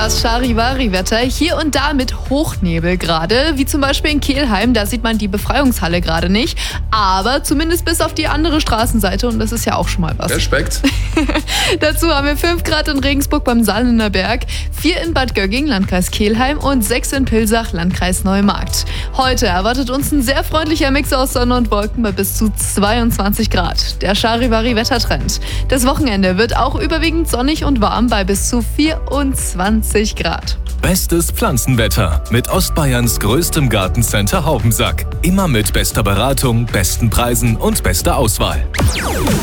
Das Charivari-Wetter, hier und da mit Hochnebel gerade, wie zum Beispiel in Kelheim, da sieht man die Befreiungshalle gerade nicht, aber zumindest bis auf die andere Straßenseite und das ist ja auch schon mal was. Respekt. Dazu haben wir 5 Grad in Regensburg beim Saarländer Berg, 4 in Bad Gögging, Landkreis Kelheim und 6 in Pilsach, Landkreis Neumarkt. Heute erwartet uns ein sehr freundlicher Mix aus Sonne und Wolken bei bis zu 22 Grad. Der Charivari-Wettertrend. Das Wochenende wird auch überwiegend sonnig und warm bei bis zu 24 Grad. Bestes Pflanzenwetter mit Ostbayerns größtem Gartencenter Haubensack. Immer mit bester Beratung, besten Preisen und bester Auswahl.